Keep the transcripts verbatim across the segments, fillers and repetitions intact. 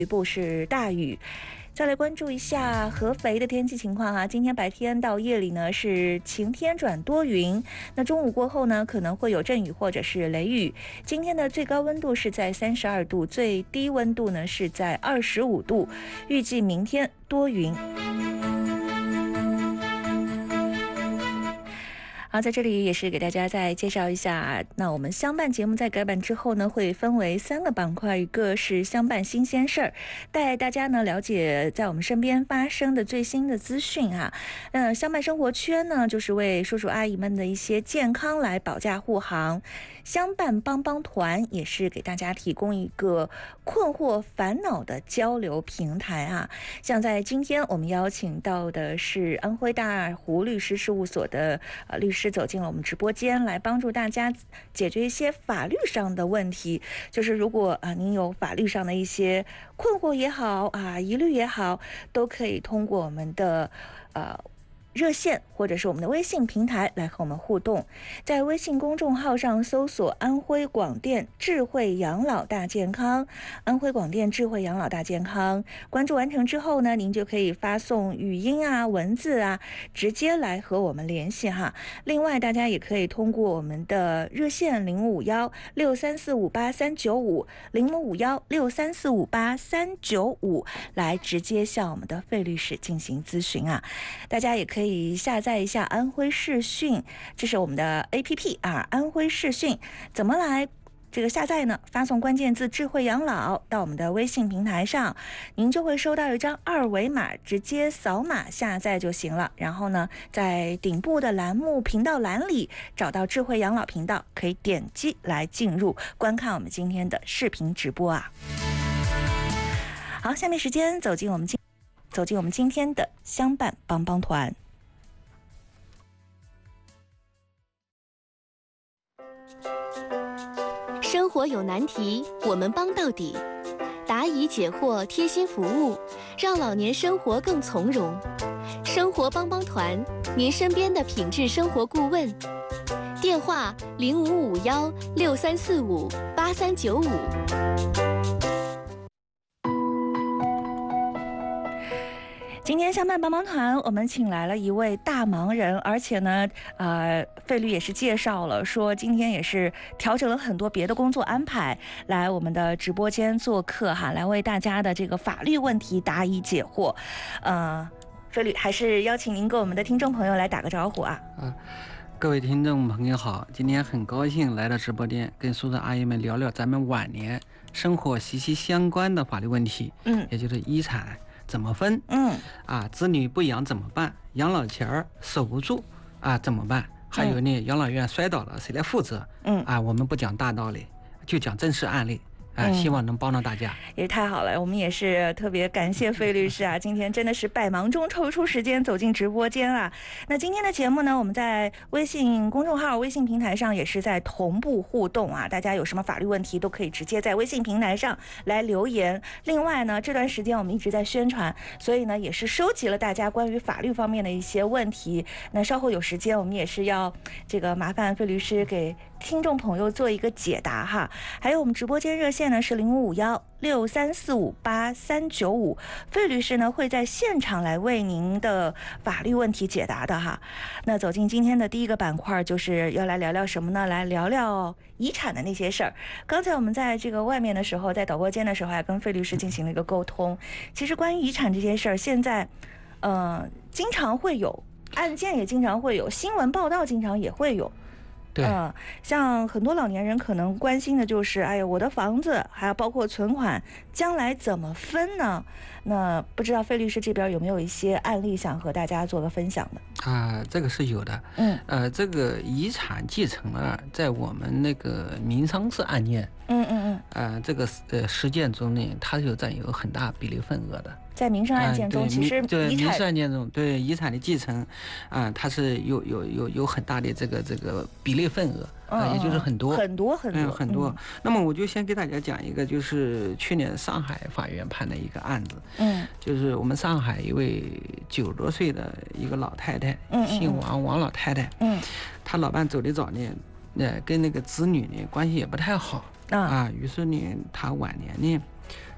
局部是大雨。再来关注一下合肥的天气情况啊，今天白天到夜里呢是晴天转多云，那中午过后呢可能会有阵雨或者是雷雨。今天的最高温度是在三十二度，最低温度呢是在二十五度，预计明天多云。好，在这里也是给大家再介绍一下，那我们相伴节目在改版之后呢，会分为三个板块，一个是相伴新鲜事儿，带大家呢了解在我们身边发生的最新的资讯啊。那相伴生活圈呢，就是为叔叔阿姨们的一些健康来保驾护航。相伴帮帮团也是给大家提供一个困惑烦恼的交流平台啊。像在今天我们邀请到的是安徽大湖律师事务所的呃律师走进了我们直播间，来帮助大家解决一些法律上的问题。就是如果啊、呃、您有法律上的一些困惑也好啊疑虑也好，都可以通过我们的呃热线或者是我们的微信平台来和我们互动。在微信公众号上搜索安徽广电智慧养老大健康，安徽广电智慧养老大健康，关注完成之后呢，您就可以发送语音啊文字啊直接来和我们联系哈。另外大家也可以通过我们的热线零五幺六三四五八三九五零五幺六三四五八三九五来直接向我们的费律师进行咨询啊。大家也可以可以下载一下安徽视讯，这是我们的 A P P 啊，安徽视讯怎么来这个下载呢？发送关键字智慧养老到我们的微信平台上，您就会收到一张二维码，直接扫码下载就行了。然后呢，在顶部的栏目频道栏里找到智慧养老频道，可以点击来进入观看我们今天的视频直播啊。好，下面时间走进我们今走进我们今天的相伴帮帮团。 生活有难题，我们帮到底。答疑解惑，贴心服务，让老年生活更从容。生活帮帮团，您身边的品质生活顾问。电话零五五幺六三四五八三九五。 今天相伴帮帮团，我们请来了一位大忙人，而且呢，呃，费律也是介绍了，说今天也是调整了很多别的工作安排，来我们的直播间做客哈，来为大家的这个法律问题答疑解惑。呃，费律还是邀请您跟我们的听众朋友来打个招呼啊。 啊，各位听众朋友好，今天很高兴来到直播间，跟叔叔阿姨们聊聊咱们晚年生活息息相关的法律问题，嗯，也就是遗产怎么分？嗯，啊，子女不养怎么办？养老钱儿守不住啊，怎么办？还有呢，养老院摔倒了谁来负责？嗯，啊，我们不讲大道理，就讲真实案例。啊，希望能帮到大家， 也太好了！我们也是特别感谢费律师啊，今天真的是百忙中抽出时间走进直播间啊。那今天的节目呢，我们在微信公众号、微信平台上也是在同步互动啊，大家有什么法律问题都可以直接在微信平台上来留言。另外呢，这段时间我们一直在宣传，所以呢也是收集了大家关于法律方面的一些问题。那稍后有时间，我们也是要这个麻烦费律师给听众朋友做一个解答哈。还有我们直播间热线呢是零五五幺六三四五八三九五，费律师呢会在现场来为您的法律问题解答的哈。那走进今天的第一个板块，就是要来聊聊什么呢？来聊聊遗产的那些事儿。刚才我们在这个外面的时候，在导播间的时候，还跟费律师进行了一个沟通。其实关于遗产这些事儿，现在呃经常会有案件，也经常会有新闻报道，经常也会有。 对， 嗯，像很多老年人可能关心的就是，哎呀，我的房子还有包括存款，将来怎么分呢？那不知道费律师这边有没有一些案例想和大家做个分享的？ 啊，这个是有的。嗯，呃，这个遗产继承啊，在我们那个民商事案件，嗯嗯嗯，呃，这个呃实践中呢，它就占有很大比例份额的。 在民生案件中， 啊、 其实对遗产民事案件中，对遗产的继承，啊，它是有有有有很大的这个这个比例份额。啊，也就是很多很多很多、 嗯、很多、嗯。那么我就先给大家讲一个，就是去年上海法院判的一个案子。嗯，就是我们上海一位九十多岁的一个老太太，嗯，姓王，王老太太。嗯，她老伴走得早呢，呃，跟那个子女呢关系也不太好啊，啊于是呢，她晚年呢，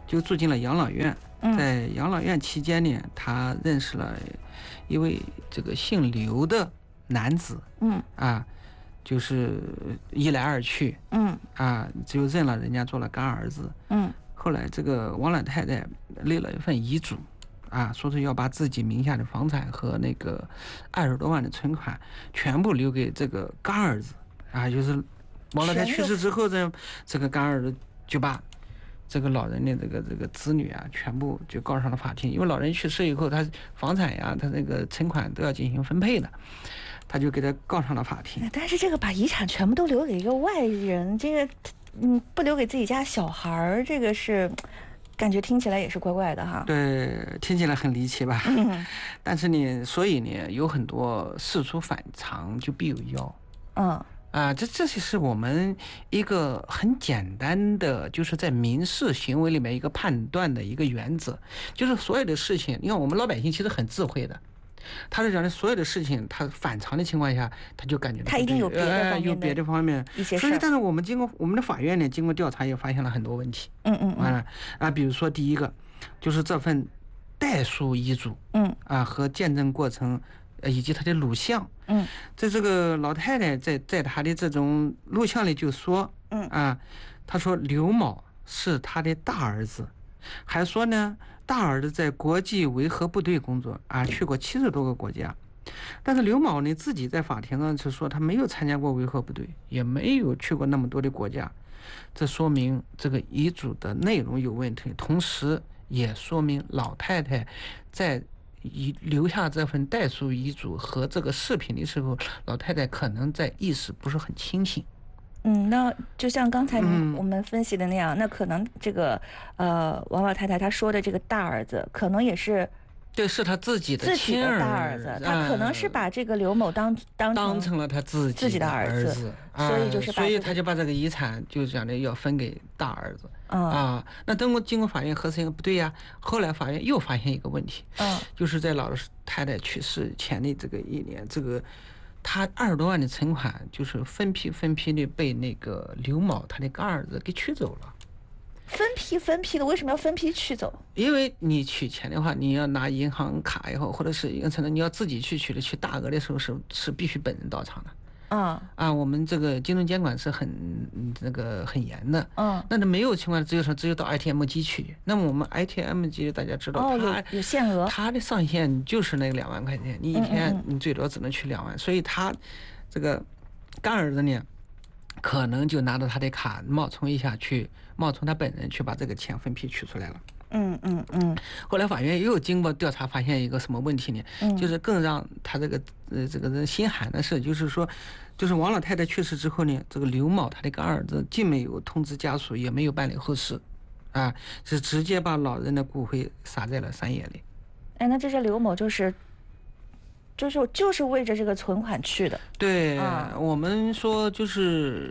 就住进了养老院。在养老院期间呢，他认识了一位这个姓刘的男子， 嗯啊，就是一来二去， 嗯啊，就认了人家做了干儿子。 嗯， 后来这个王老太太立了一份遗嘱，啊，说是要把自己名下的房产和那个二十多万的存款全部留给这个干儿子，啊，就是王老太太去世之后，这这个干儿子就把这个老人的这个这个子女啊，全部就告上了法庭。因为老人去世以后，他房产呀，他那个存款都要进行分配的，他就给他告上了法庭。 但是这个把遗产全部都留给一个外人，这个嗯不留给自己家小孩儿，这个是感觉听起来也是怪怪的哈。 对，听起来很离奇吧？ 嗯。 但是呢，所以呢，有很多事出反常就必有妖。 嗯。 啊，这这就是我们一个很简单的，就是在民事行为里面一个判断的一个原则，就是所有的事情，你看我们老百姓其实很智慧的，他是讲的所有的事情，他反常的情况下，他就感觉他一定有别的方面的、 呃、有别的方面一些事。 所以，但是我们经过我们的法院呢，经过调查也发现了很多问题。 嗯嗯完了啊，比如说第一个，就是这份代书遗嘱， 嗯啊和见证过程。以及他的录像， 嗯， 在这个老太太在在他的这种录像里就说， 嗯啊，他说刘某是他的大儿子，还说呢，大儿子在国际维和部队工作啊，去过七十多个国家，但是刘某呢自己在法庭上就说他没有参加过维和部队，也没有去过那么多的国家，这说明这个遗嘱的内容有问题，同时也说明老太太在遗留下这份代书遗嘱和这个视频的时候，老太太可能在意识不是很清醒。 嗯，那就像刚才我们分析的那样，嗯、那可能这个呃王老太太她说的这个大儿子，可能也是。 对，是他自己的亲儿子，大儿子，他可能是把这个刘某当当当成了他自己的儿子， 所以就是把、 所以他就把这个遗产就讲的要分给大儿子。嗯、啊，那等过经过法院核实，不对呀。后来法院又发现一个问题， 嗯， 就是在老太太去世前的这个一年，这个他二十多万的存款就是分批分批的被那个刘某他的干儿子给取走了。 分批分批的，为什么要分批取走？ 因为你取钱的话，你要拿银行卡也好，或者是因此呢，你要自己去取的，去大额的时候是是必须本人到场的。 啊、嗯、 啊，我们这个金融监管是很那个很严的。 嗯， 那没有情况，只有说只有到 A T M 机取。那么我们 A T M 机大家知道， 哦， 它有有限额， 它的上限就是那个两万块钱，你一天你最多只能取两万，嗯嗯嗯，所以他这个干儿子呢，可能就拿着他的卡冒充一下去。冒充他本人去把这个钱分批取出来了。 嗯嗯嗯。 后来法院又经过调查，发现一个什么问题呢？ 嗯、 就是更让他这个呃这个人心寒的是，就是说，就是王老太太去世之后呢，这个刘某他的干儿子既没有通知家属，也没有办理后事，啊，是直接把老人的骨灰撒在了山野里。 哎，那这是刘某就是。就是就是为着这个存款去的。 对， 啊、 我们说就是。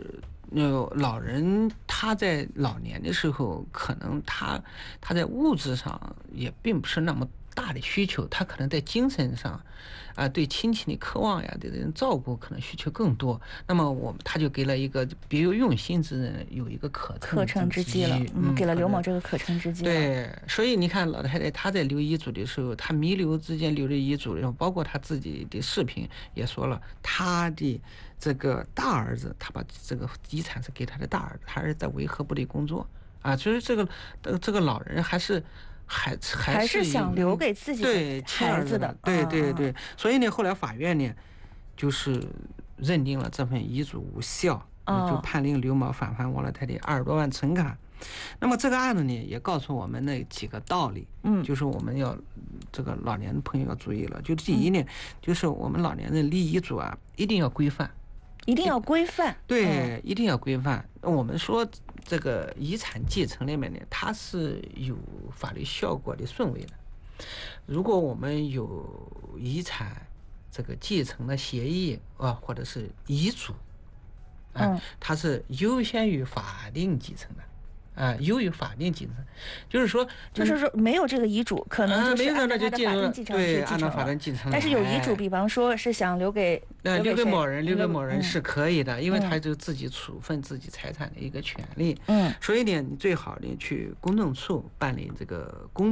呃，老人他在老年的时候，可能他他在物质上也并不是那么大的需求，他可能在精神上，啊、呃，对亲情的渴望呀，对人照顾可能需求更多。那么我们他就给了一个别有用心之人有一个可可乘之机了，嗯，给了刘某这个可乘之机。 对，所以你看老太太她在留遗嘱的时候，她弥留之间留的遗嘱，然后包括她自己的视频也说了，她的这个大儿子，他把这个遗产是给他的大儿子，他是在维和部队工作啊，所以这个这个老人还是还还是还是想留给自己对孩子的， 对对对、嗯。所以呢，后来法院呢，就是认定了这份遗嘱无效， 嗯、 就判令刘某返还王老太太二十多万存款。那么这个案子呢，也告诉我们那几个道理， 嗯， 就是我们要这个老年朋友要注意了。就第一呢，嗯、就是我们老年人立遗嘱啊，一定要规范。 一定要规范， 对，嗯、一定要规范。我们说这个遗产继承里面呢，它是有法律效果的顺位的。如果我们有遗产这个继承的协议啊，或者是遗嘱，啊、 嗯， 它是优先于法定继承的。 啊，优于法定继承，就是说， 就是说没有这个遗嘱，可能就是按照他的法定继承对， 按照法定继承。 但是有遗嘱，比方说是想留给呃留给某人，留给某人是可以的， 嗯、 因为他就自己处分自己财产的一个权利。 嗯， 所以呢，你最好呢去公证处办理这个公